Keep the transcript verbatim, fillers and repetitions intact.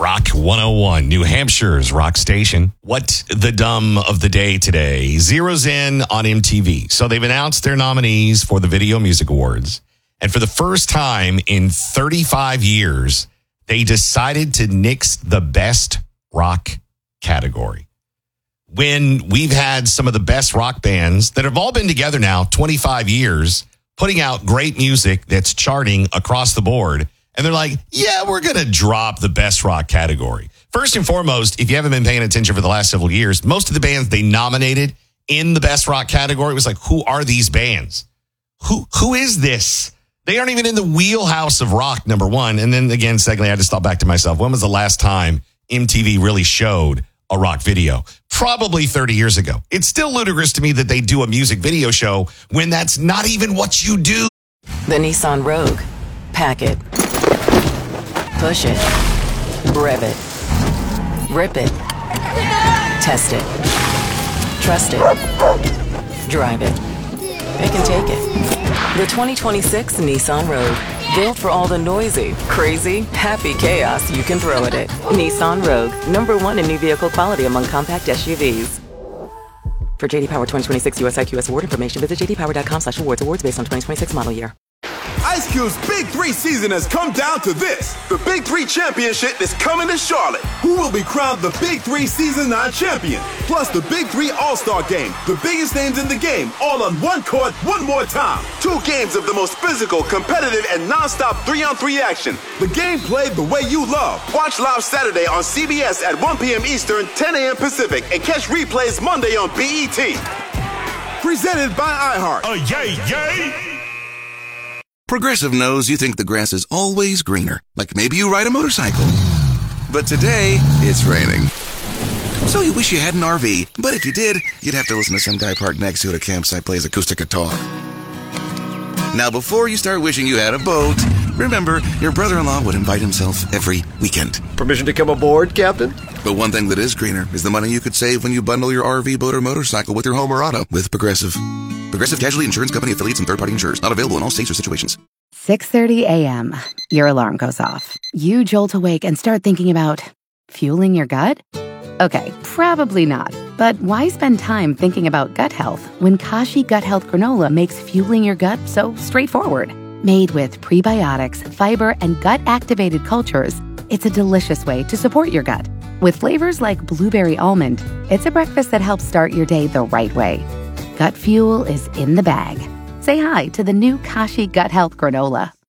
Rock one oh one, New Hampshire's rock station. What the dumb of the day today zeroes in on M T V. So they've announced their nominees for the Video Music Awards. And for the first time in thirty-five years, they decided to nix the best rock category. When we've had some of the best rock bands that have all been together now twenty-five years, putting out great music that's charting across the board. And they're like, yeah, we're going to drop the best rock category. First and foremost, if you haven't been paying attention for the last several years, most of the bands they nominated in the best rock category was like, who are these bands? Who Who is this? They aren't even in the wheelhouse of rock, number one. And then again, secondly, I had to stop back to myself. When was the last time M T V really showed a rock video? Probably thirty years ago. It's still ludicrous to me that they do a music video show when that's not even what you do. The Nissan Rogue. Pack it. Push it. Rev it. Rip it. Test it. Trust it. Drive it. It can take it. The twenty twenty-six Nissan Rogue. Built for all the noisy, crazy, happy chaos you can throw at it. Nissan Rogue. Number one in new vehicle quality among compact S U Vs. For J D Power twenty twenty-six U S I Q S award information, visit j d power dot com slash awards. Awards based on twenty twenty-six model year. Ice Cube's Big Three season has come down to this. The Big Three Championship is coming to Charlotte. Who will be crowned the Big Three Season nine champion? Plus the Big Three All-Star Game. The biggest names in the game, all on one court, one more time. Two games of the most physical, competitive, and non-stop three-on-three action. The game played the way you love. Watch live Saturday on C B S at one p.m. Eastern, ten a.m. Pacific, and catch replays Monday on B E T. Presented by iHeart. Oh, yay, yay! Progressive knows you think the grass is always greener, like maybe you ride a motorcycle. But today, it's raining. So you wish you had an R V, but if you did, you'd have to listen to some guy parked next to it at a campsite plays acoustic guitar. Now, before you start wishing you had a boat, remember, your brother-in-law would invite himself every weekend. Permission to come aboard, Captain? But one thing that is greener is the money you could save when you bundle your R V, boat, or motorcycle with your home or auto with Progressive. Progressive Casualty Insurance Company affiliates and third-party insurers. Not available in all states or situations. six thirty a.m. Your alarm goes off. You jolt awake and start thinking about fueling your gut? Okay, probably not. But why spend time thinking about gut health when Kashi Gut Health Granola makes fueling your gut so straightforward? Made with prebiotics, fiber, and gut-activated cultures, it's a delicious way to support your gut. With flavors like blueberry almond, it's a breakfast that helps start your day the right way. Gut fuel is in the bag. Say hi to the new Kashi Gut Health Granola.